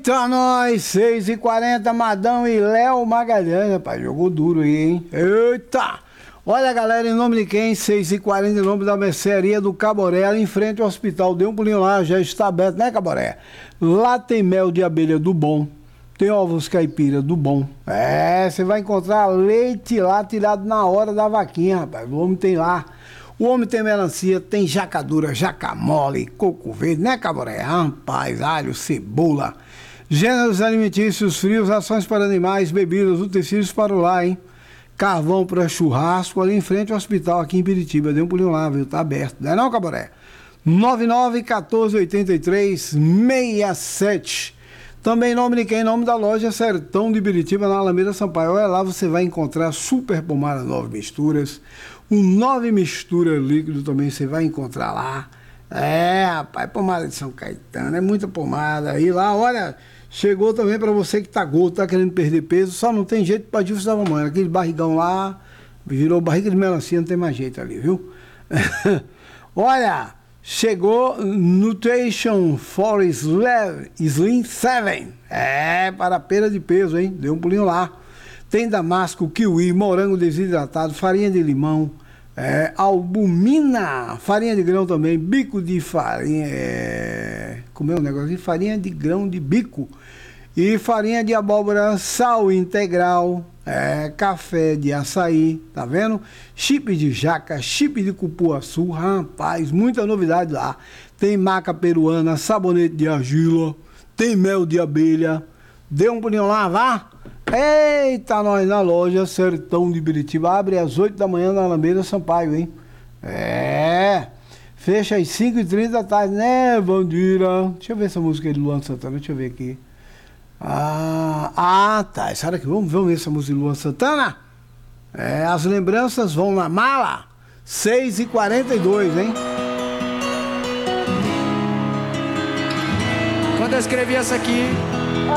Eita, nós, 6h40, Madão e Léo Magalhães, rapaz, jogou duro aí, hein? Eita! Olha, galera, em nome de quem? 6h40, em nome da mercearia do Caboré, ali em frente ao hospital. Dê um pulinho lá, já está aberto, né, Caboré? Lá tem mel de abelha do bom, tem ovos caipira do bom. É, você vai encontrar leite lá tirado na hora da vaquinha, rapaz. O homem tem lá. O homem tem melancia, tem jacadura, jacamole, coco verde, né, Caboré? Rapaz, alho, cebola, gêneros alimentícios, frios, rações para animais, bebidas, utensílios para o lar, hein? Carvão para churrasco, ali em frente ao hospital, aqui em Piritiba. Dê um pulinho lá, viu? Tá aberto, não é não, Caboré? 99-1483-67. Também em nome de quem? Em nome da loja Sertão de Piritiba, na Alameda Sampaio. Olha lá, você vai encontrar super pomada 9 misturas. O 9 mistura líquido também você vai encontrar lá. É, rapaz, pomada de São Caetano, é muita pomada. E lá, olha, chegou também para você que tá gordo, tá querendo perder peso, só não tem jeito para disso da mamãe. Aquele barrigão lá, virou barriga de melancia, não tem mais jeito ali, viu? Olha, chegou Nutrition for Slim 7. É, para perda de peso, hein? Deu um pulinho lá. Tem damasco, kiwi, morango desidratado, farinha de limão, albumina, farinha de grão também, bico de farinha, como é o negócio? Farinha de grão de bico e farinha de abóbora, sal integral, café de açaí, tá vendo? Chip de jaca, chip de cupuaçu, rapaz, muita novidade lá. Tem maca peruana, sabonete de argila, tem mel de abelha. Dê um pulinho lá, vá. Eita, nós na loja Sertão de Piritiba, abre às 8 da manhã na Alameda Sampaio, hein? Fecha às 5h30 da tarde, né, Vandira? Deixa eu ver essa música aí de Luan Santana, deixa eu ver aqui. Tá, será que vamos ver essa música de Luan Santana? As lembranças vão na mala, 6h42, hein? Quando eu escrevi essa aqui,